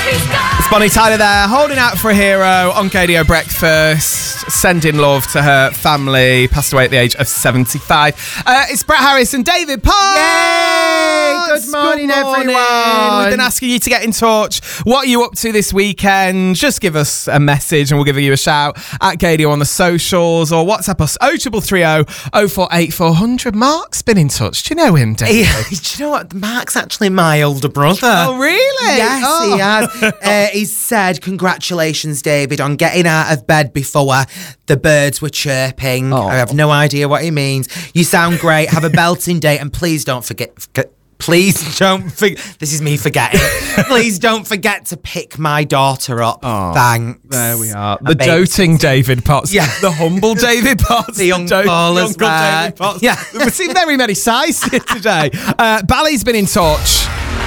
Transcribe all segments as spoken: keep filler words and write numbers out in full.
It's Bonnie Tyler there, holding out for a hero on K D O Breakfast, sending love to her family, passed away at the age of seventy-five. Uh, it's Brett Harris and David Potts. Yay! Good morning, Good morning, everyone. We've been asking you to get in touch. What are you up to this weekend? Just give us a message and we'll give you a shout at K D O on the socials, or WhatsApp us oh triple three oh oh four eight four hundred. Mark's been in touch. Do you know him, David? Yeah, do you know what? Mark's actually my older brother. Oh, really? Yes, Oh. he has. Uh, he said, congratulations, David, on getting out of bed before the birds were chirping. Oh. I have no idea what he means. You sound great. Have a belting day, and please don't forget... forget Please don't forget. This is me forgetting. Please don't forget to pick my daughter up. Oh, Thanks. There we are. The Amazing. doting David Potts. Yeah. The humble David Potts. The uncle doting as well. David Potts. Yeah. We've seen very many sides here today. Uh, Bally's been in touch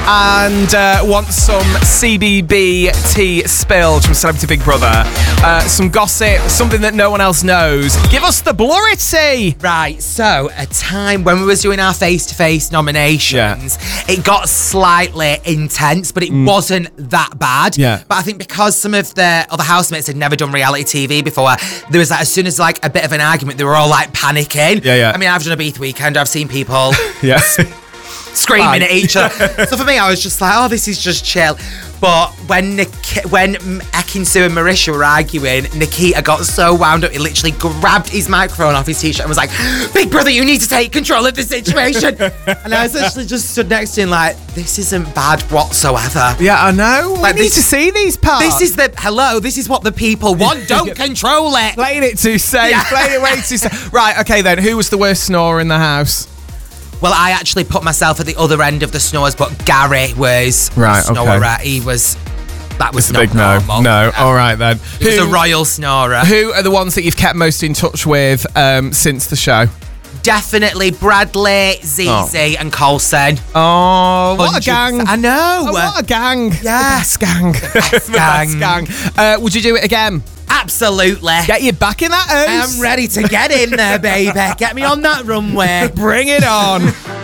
and uh, wants some C B B tea spilled from Celebrity Big Brother. Uh, some gossip, something that no one else knows. Give us the blurrity. Right, so a time when we was doing our face-to-face nominations, it got slightly intense, but it wasn't that bad. Yeah. But I think because some of the other housemates had never done reality T V before, there was like, as soon as like a bit of an argument, they were all like panicking. Yeah, yeah. I mean, I've done a Beath weekend, I've seen people Yeah. screaming Fine. at each other. So for me, I was just like, oh, this is just chill. But when Nik- when Ekin-Su and Marisha were arguing, Nikita got so wound up, he literally grabbed his microphone off his t-shirt and was like, Big Brother, you need to take control of the situation. And I was literally just stood next to him like, this isn't bad whatsoever. Yeah, I know. Like we need this- to see these parts. This is the, hello, this is what the people want. Don't control it. Playing it too safe. Yeah. Playing it way too safe. Right, okay then. Who was the worst snorer in the house? Well, I actually put myself at the other end of the snores, but Gary was Right, the snorer. okay. He was, that was It's a not big no. normal. No, all right then. He was a royal snorer. Who are the ones that you've kept most in touch with um, since the show? Definitely Bradley, Z Z, Oh. and Coulson. Oh, what a one hundred percent. gang. I know. Oh, what a gang. Yeah. The best gang. The best gang. gang. Uh, would you do it again? Absolutely. Get you back in that house. I'm ready to get in there, baby. Get me on that runway. Bring it on.